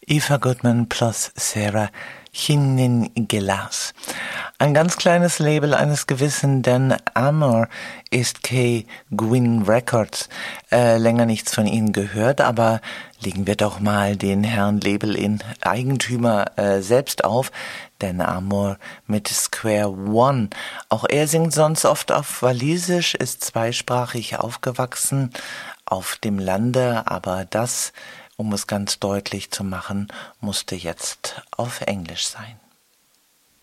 Eva Goodman plus Sarah Hinnin-Gelas. Ein ganz kleines Label eines gewissen Dan Amor ist K-Gwin Records. Länger nichts von ihnen gehört, aber legen wir doch mal den Herrn Label-Eigentümer selbst auf. Dan Amor mit Square One. Auch er singt sonst oft auf Walisisch, ist zweisprachig aufgewachsen auf dem Lande, aber das, um es ganz deutlich zu machen, musste jetzt auf Englisch sein.